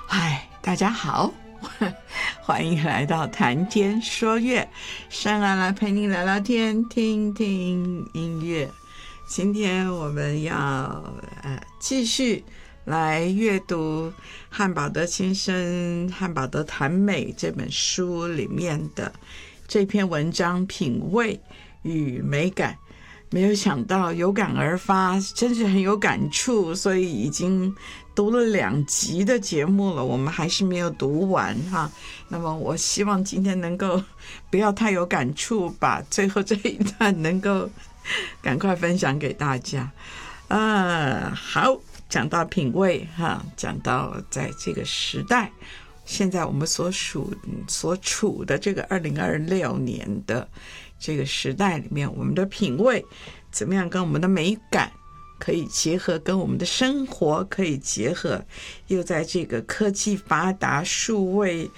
嗨，大家好，欢迎来到谈天说乐，珊儿来陪你聊聊天，听听音乐。今天我们要继续来阅读汉堡德先生《汉堡德谈美》这本书里面的这篇文章《品味与美感》。没有想到有感而发，真是很有感触，所以已经读了2集的节目了，我们还是没有读完哈。那么我希望今天能够不要太有感触，把最后这一段能够赶快分享给大家。好，讲到品味哈，讲到在这个时代，现在我们所处的这个2026年的这个时代里面，我们的品味怎么样跟我们的美感可以结合，跟我们的生活可以结合，又在这个科技发达、数位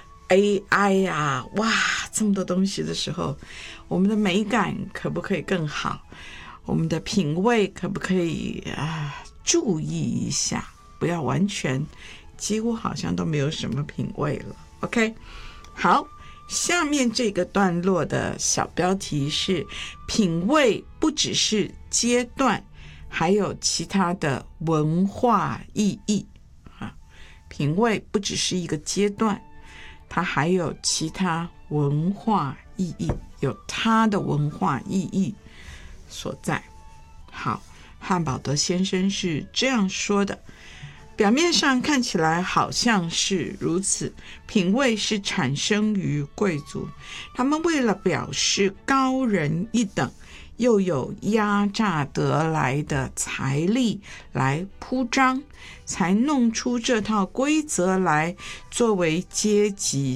AI 啊，哇，这么多东西的时候，我们的美感可不可以更好？我们的品味可不可以注意一下，不要完全几乎好像都没有什么品味了。 OK， 好，下面这个段落的小标题是品味不只是阶段，还有其他的文化意义。品味不只是一个阶段，它还有其他文化意义，有它的文化意义所在。好，汉堡德先生是这样说的，表面上看起来好像是如此，品味是产生于贵族，他们为了表示高人一等，又有压榨得来的财力来铺张，才弄出这套规则来作为阶级